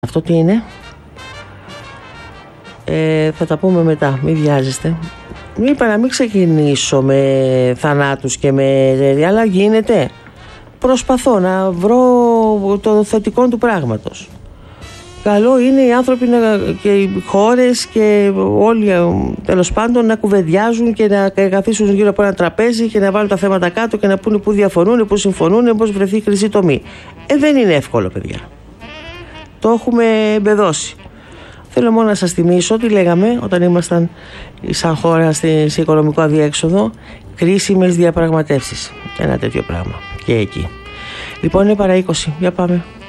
Αυτό τι είναι? Θα τα πούμε μετά, μην βιάζεστε. Είπα να μην ξεκινήσω με θανάτους και με... αλλά γίνεται. Προσπαθώ να βρω το θετικό του πράγματος. Καλό είναι οι άνθρωποι και οι χώρες και όλοι τέλος πάντων να κουβεντιάζουν και να καθίσουν γύρω από ένα τραπέζι και να βάλουν τα θέματα κάτω και να πούνε πού διαφωνούν, πού συμφωνούν, πώς βρεθεί η χρυσή τομή. Δεν είναι εύκολο, παιδιά. Το έχουμε εμπεδώσει. Θέλω μόνο να σας θυμίσω τι λέγαμε όταν ήμασταν σαν χώρα σε οικονομικό αδιέξοδο. Κρίσιμες διαπραγματεύσεις. Ένα τέτοιο πράγμα. Και εκεί. Λοιπόν, είναι παρά 20. Για πάμε.